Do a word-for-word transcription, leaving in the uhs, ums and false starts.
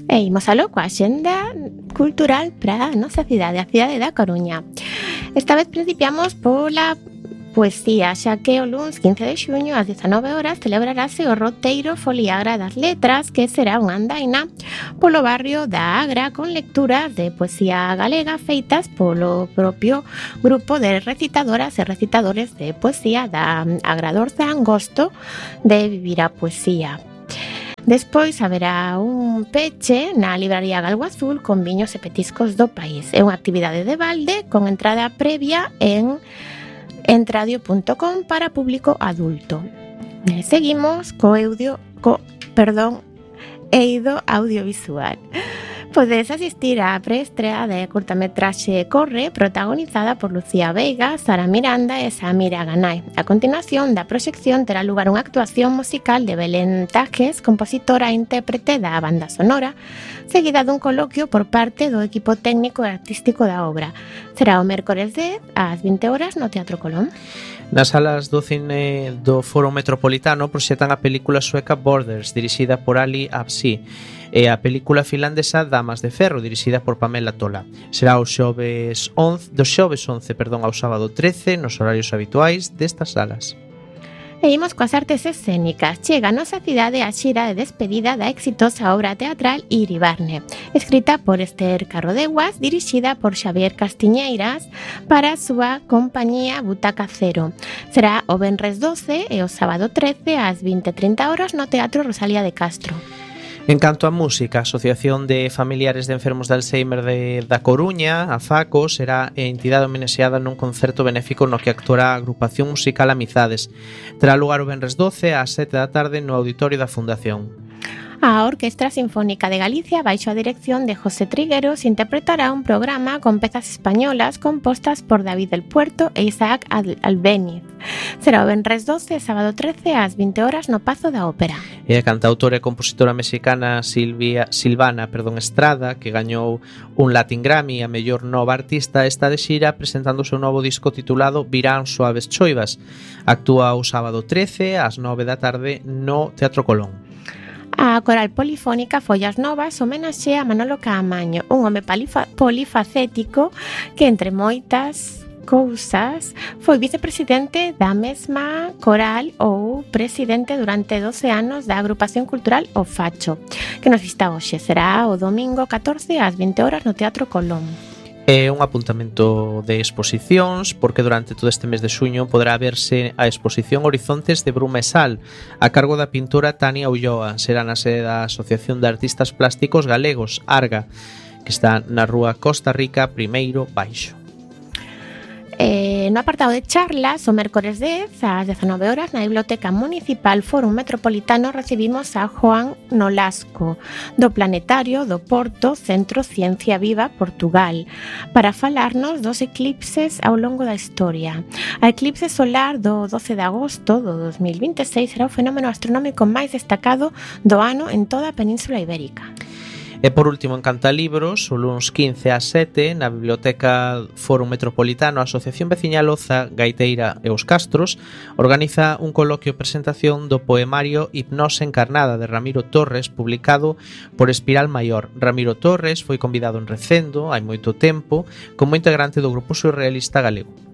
E imos aló coa xenda cultural para a nosa cidade, a cidade da Coruña. Esta vez principiamos pola poesía, xa que o luns quince de xuño ás dezanove horas celebrarase o roteiro Foliagra das Letras, que será unha andaina polo barrio da Agra con lecturas de poesía galega feitas polo propio grupo de recitadoras e recitadores de poesía da Agradorza Angosto de Vivir a Poesía. Despois haberá un peche na libraría Galgo Azul con viños e petiscos do país. É unha actividade de balde con entrada previa en entradio punto com para público adulto. E seguimos co eudio, co, perdón, eido audiovisual. Podes asistir á preestrea de curtametraxe Corre, protagonizada por Lucía Veiga, Sara Miranda e Samira Ganay. A continuación da proxección terá lugar unha actuación musical de Belén Tajes, compositora e intérprete da banda sonora, seguida dun coloquio por parte do equipo técnico e artístico da obra. Será o mércores dez ás vinte horas no Teatro Colón. Nas salas do cine do Foro Metropolitano proxectan a película sueca Borders, dirixida por Ali Absi, e a película finlandesa Damas de Ferro, dirixida por Pamela Tola. Será o xoves once, do xoves once, perdón, ao sábado trece, nos horarios habituais destas salas. E imos coas artes escénicas. Chega a nosa cidade a xira de despedida da exitosa obra teatral Iribarne, escrita por Esther Carrodeguas, dirixida por Xavier Castiñeiras para a súa compañía Butaca Cero. Será o venres doce e o sábado trece ás vinte e trinta horas no Teatro Rosalía de Castro. En canto a música, a Asociación de Familiares de Enfermos de Alzheimer de, da Coruña, a FACO, será a entidade homenaxeada nun concerto benéfico no que actuará a agrupación musical Amizades. Terá lugar o venres doce ás sete da tarde no auditorio da Fundación. A Orquestra Sinfónica de Galicia, baixo a dirección de José Trigueros, interpretará un programa con pezas españolas compostas por David del Puerto e Isaac Albéniz. Será o venres doce, sábado trece, ás vinte horas no Pazo da Ópera. E a cantautora e compositora mexicana Silvia, Silvana perdón, Estrada, que gañou un Latin Grammy a mellor nova artista, está de xira presentando o seu novo disco titulado Virán Suaves Choivas. Actúa o sábado trece, ás nove da tarde, no Teatro Colón. A coral polifónica Follas Novas homenaxea a Manolo Caamaño, un home polifa- polifacético que, entre moitas cousas, foi vicepresidente da mesma coral ou presidente durante doce anos da agrupación cultural O Facho, que nos vista hoxe. Será o domingo catorce ás vinte horas no Teatro Colón. É un apuntamento de exposicións, porque durante todo este mes de xuño poderá verse a exposición Horizontes de Bruma e Sal, a cargo da pintora Tania Ulloa. Será na sede da Asociación de Artistas Plásticos Galegos, ARGA, que está na rúa Costa Rica, primeiro baixo. Eh, no apartado de charlas, o mércores dez ás dezanove horas na Biblioteca Municipal Fórum Metropolitano recibimos a Joan Nolasco do Planetario do Porto Centro Ciencia Viva Portugal para falarnos dos eclipses ao longo da historia. A eclipse solar do doce de agosto do dos mil vinte e seis será o fenómeno astronómico máis destacado do ano en toda a Península Ibérica. E por último, en canto a libros, o luns quince ás sete, na Biblioteca Fórum Metropolitano, a Asociación Veciñal Oza, Gaiteira e os Castros organiza un coloquio presentación do poemario Hipnose Encarnada de Ramiro Torres, publicado por Espiral Maior. Ramiro Torres foi convidado en Recendo hai moito tempo como integrante do grupo surrealista galego.